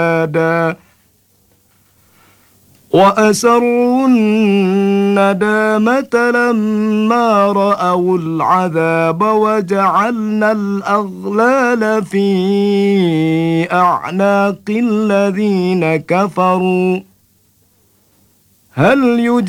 وأسروا الندامة لما رأوا العذاب وجعلنا الأغلال في أعناق الذين كفروا هل